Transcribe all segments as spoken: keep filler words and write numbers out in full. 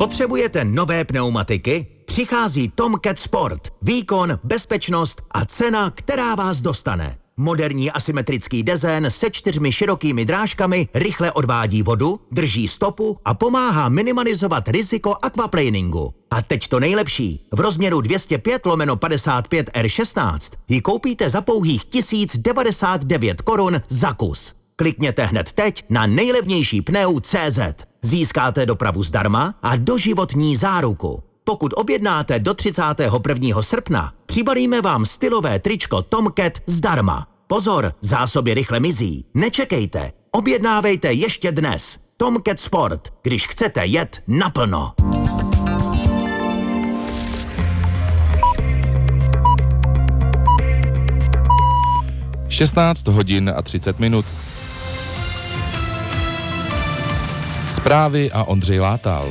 Potřebujete nové pneumatiky? Přichází Tomcat Sport. Výkon, bezpečnost a cena, která vás dostane. Moderní asymetrický dezén se čtyřmi širokými drážkami rychle odvádí vodu, drží stopu a pomáhá minimalizovat riziko aquaplaningu. A teď to nejlepší. V rozměru dvě stě pět lomeno padesát pět R šestnáct ji koupíte za pouhých tisíc devadesát devět korun za kus. Klikněte hned teď na nejlevnější pneu tečka cé zet. Získáte dopravu zdarma a doživotní záruku. Pokud objednáte do třicátého prvního srpna, přibalíme vám stylové tričko Tomcat zdarma. Pozor, zásoby rychle mizí. Nečekejte, objednávejte ještě dnes. Tomcat Sport, když chcete jet naplno. šestnáct hodin a třicet minut. Zprávy a Ondřej Látal.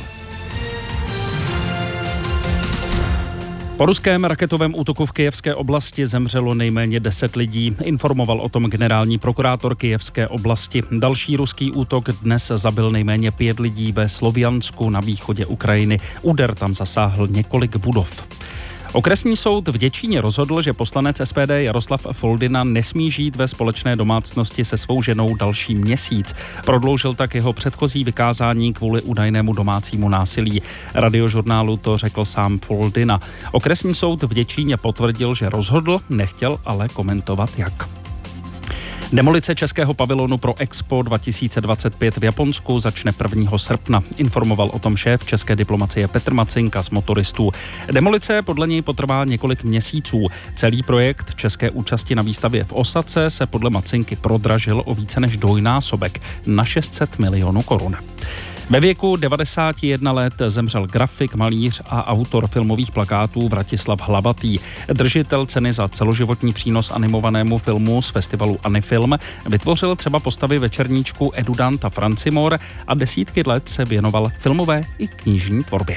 Po ruském raketovém útoku v kyjevské oblasti zemřelo nejméně deset lidí, informoval o tom generální prokurátor kyjevské oblasti. Další ruský útok dnes zabil nejméně pět lidí ve Sloviansku na východě Ukrajiny. Úder tam zasáhl několik budov. Okresní soud v Děčíně rozhodl, že poslanec es pé dé Jaroslav Foldyna nesmí žít ve společné domácnosti se svou ženou další měsíc. Prodloužil tak jeho předchozí vykázání kvůli údajnému domácímu násilí. Radiožurnálu to řekl sám Foldyna. Okresní soud v Děčíně potvrdil, že rozhodl, nechtěl ale komentovat jak. Demolice českého pavilonu pro Expo dva tisíce dvacet pět v Japonsku začne prvního srpna. Informoval o tom šéf české diplomacie Petr Macinka z Motoristů. Demolice podle něj potrvá několik měsíců. Celý projekt české účasti na výstavě v Osace se podle Macinky prodražil o více než dvojnásobek na šest set milionů korun. Ve věku devadesáti jednoho let zemřel grafik, malíř a autor filmových plakátů Vratislav Hlavatý. Držitel ceny za celoživotní přínos animovanému filmu z festivalu Anifilm vytvořil třeba postavy večerníčku Edudanta Francimor a desítky let se věnoval filmové i knižní tvorbě.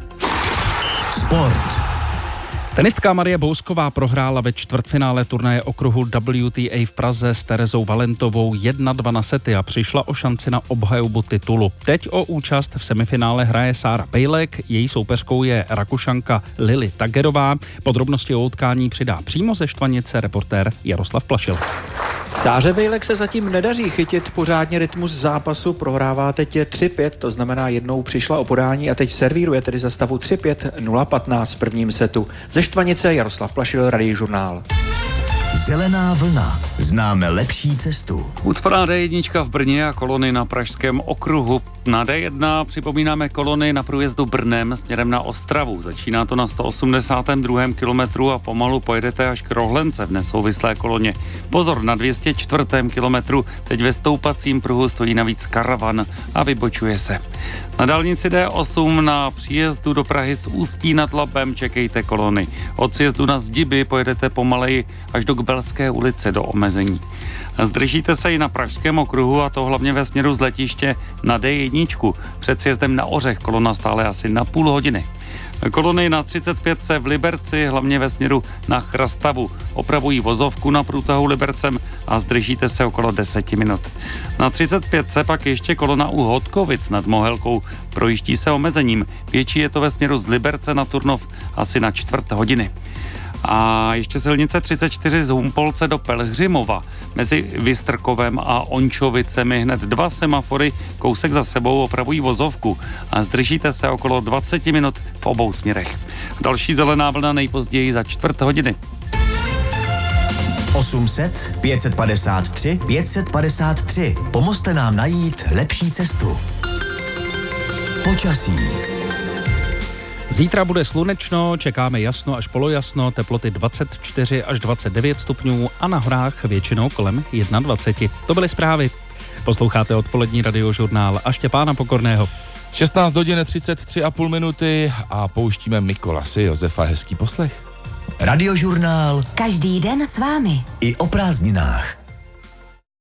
Sport. Tenistka Marie Bousková prohrála ve čtvrtfinále turnaje okruhu W T A v Praze s Terezou Valentovou jedna dva na sety a přišla o šanci na obhajobu titulu. Teď o účast v semifinále hraje Sára Pejlek, její soupeřkou je Rakušanka Lily Tagerová. Podrobnosti o utkání přidá přímo ze Štvanice reportér Jaroslav Plašil. Sáře Bejlek se zatím nedaří chytit pořádně rytmus zápasu, prohrává teď tři pět, to znamená jednou přišla o podání a teď servíruje tedy za stavu tři pět nula patnáct v prvním setu. Ze Štvanice Jaroslav Plašil, Radiožurnál. Zelená vlna. Známe lepší cestu. Ucpaná dé jedna v Brně a kolony na pražském okruhu. Na dé jedna připomínáme kolony na průjezdu Brnem směrem na Ostravu. Začíná to na sto osmdesátém druhém kilometru a pomalu pojedete až k Rohlence v nesouvislé koloně. Pozor, na dvě stě čtvrtém kilometru teď ve stoupacím pruhu stojí navíc karavan a vybočuje se. Na dálnici dé osm na příjezdu do Prahy z Ústí nad Labem čekejte kolony. Od sjezdu na Zdiby pojedete pomaleji až do Kbelské ulice do omezení. Zdržíte se i na pražském okruhu a to hlavně ve směru z letiště na dé jedna. Před sjezdem na Ořech kolona stále asi na půl hodiny. Kolony na třicet pět v Liberci, hlavně ve směru na Chrastavu, opravují vozovku na průtahu Libercem a zdržíte se okolo deset minut. Na třicet pět pak ještě kolona u Hodkovic nad Mohelkou, projíždí se omezením. Větší je to ve směru z Liberce na Turnov asi na čtvrt hodiny. A ještě silnice třicet čtyři z Humpolce do Pelhřimova. Mezi Vystrkovem a Ončovicemi hned dva semafory kousek za sebou opravují vozovku a zdržíte se okolo dvacet minut v obou směrech. Další zelená vlna nejpozději za čtvrt hodiny. osm set, pět set padesát tři, pět set padesát tři. Pomozte nám najít lepší cestu. Počasí. Zítra bude slunečno, čekáme jasno až polojasno, teploty dvacet čtyři až dvacet devět stupňů a na horách většinou kolem dvacet jedna. To byly zprávy. Posloucháte odpolední Radiožurnál a Štěpána Pokorného. šestnáct hodin třicet tři a půl minuty a pouštíme Mikolase Josefa. Hezký poslech. Radiožurnál. Každý den s vámi. I o prázdninách.